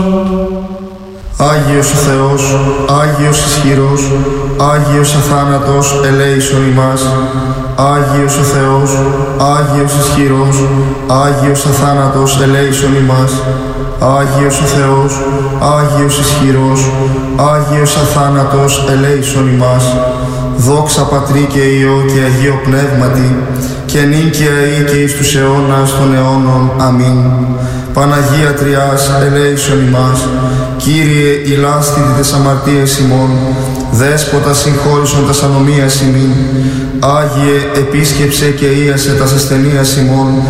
Άγιος ο Θεός, Άγιος ισχυρός, Άγιος αθάνατος, ελέησον ημάς. Άγιος ο Θεός, Άγιος ισχυρός, Άγιος αθάνατος, ελέησον ημάς. Άγιος ο Θεός, Άγιος ισχυρός, Άγιος αθάνατος, ελέησον ημάς. Δόξα Πατρί και Υιό και Αγίο Πνεύματι, και νυν και αεί και εις τους αιώνας των αιώνων. Αμήν. Παναγία Τριάς, ελέησον ημάς. Κύριε, ηλάστητη τες αμαρτίες ημών, Δέσποτα συγχώρησον τας ανομίας ημίν. Άγιε, επίσκεψε και ίασε τας ασθενείας ημών.